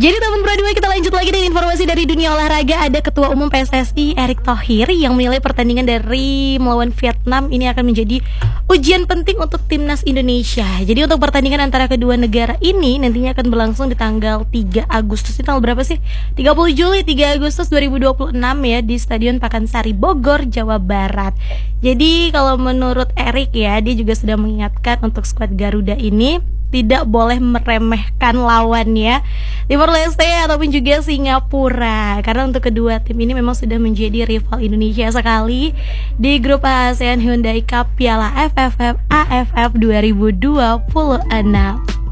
Jadi teman berdua, kita lanjut lagi dengan informasi dari dunia olahraga. Ada Ketua Umum PSSI Erick Thohir yang menilai pertandingan dari melawan Vietnam ini akan menjadi ujian penting untuk timnas Indonesia. Jadi untuk pertandingan antara kedua negara ini nantinya akan berlangsung di tanggal 3 Agustus. Ini tanggal berapa sih? 30 Juli 3 Agustus 2026 ya, di Stadion Pakansari Bogor, Jawa Barat. Jadi kalau menurut Erick ya, dia juga sudah mengingatkan untuk skuad Garuda ini tidak boleh meremehkan lawannya Timor Leste ataupun juga Singapura, karena untuk kedua tim ini memang sudah menjadi rival Indonesia sekali di grup ASEAN Hyundai Cup Piala AFF 2026.